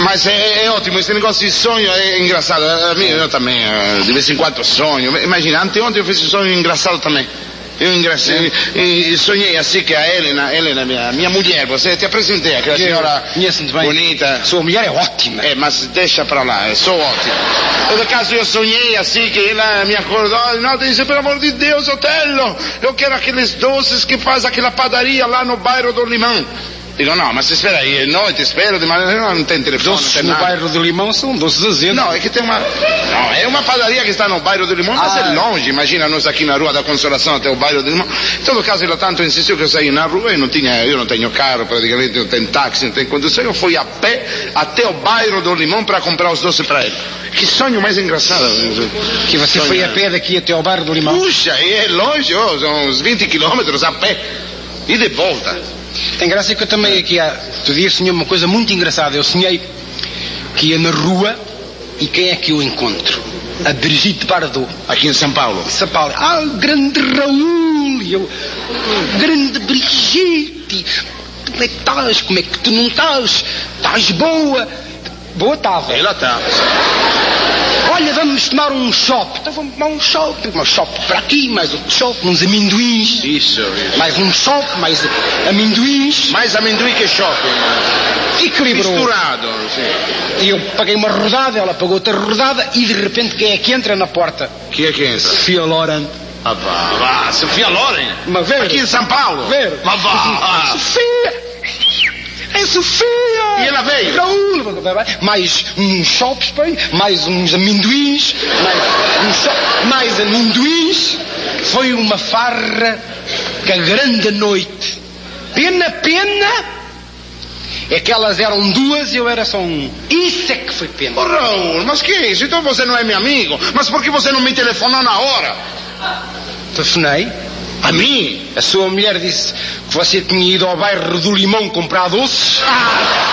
Mas é ótimo, esse negócio de sonho é engraçado. Eu também, de vez em quando sonho. Imagina, anteontem eu fiz um sonho engraçado também. Eu sonhei assim que a Helena, minha mulher, você te apresentei, aquela senhora bonita. Sua mulher é ótima. Mas deixa pra lá, eu sou ótimo. Por acaso eu sonhei assim que ela me acordou e não, disse, pelo amor de Deus, Otello, eu quero aqueles doces que faz aquela padaria lá no bairro do Limão. Digo, não, mas espera aí, noite, espero, mas não tem telefone, doces não tem no nada. bairro do Limão são doces azedos. Não, é que tem uma... Não, é uma padaria que está no bairro do Limão, mas é longe, imagina nós aqui na Rua da Consolação até o bairro do Limão. Em todo caso, ela tanto insistiu que eu saí na rua e eu não tenho carro, praticamente, não tenho táxi, não tenho condução, eu fui a pé até o bairro do Limão para comprar os doces para ele. Que sonho mais engraçado. Que você foi a pé daqui até ao bairro do Limão? Puxa, é longe, são uns 20 quilômetros a pé. E de volta. Tem graça que eu também aqui há outro dia sonhei uma coisa muito engraçada. Eu sonhei que ia na rua e quem é que eu encontro? A Brigitte Bardot. Aqui em São Paulo. São Paulo. Grande Raul. E eu, grande Brigitte. Como é que estás? Como é que tu não estás? Estás boa? Boa estava. Ela está. Olha, vamos tomar um chopp. Então vamos tomar um chopp para aqui, mais outro chopp, uns amendoins. Isso. Mais um chopp, mais amendoins. Mais amendoim que shopping. Equilibrou. Misturado, sim. E eu paguei uma rodada, ela pagou outra rodada e de repente quem é que entra na porta? Quem é que entra? Sofia Loren. Vá, Sofia Loren? Mas ver. Aqui em São Paulo? Ver. Mas vá. Sofia! É Sofia! E ela veio? Raul! Mais uns chops, mais uns amendoins, mais amendoins. Foi uma farra que a grande noite. Pena é que elas eram duas e eu era só um. Isso é que foi pena. Oh, Raul, mas que é isso? Então você não é meu amigo. Mas por que você não me telefonou na hora? Telefonei. A mim? A sua mulher disse que você tinha ido ao bairro do Limão comprar doces.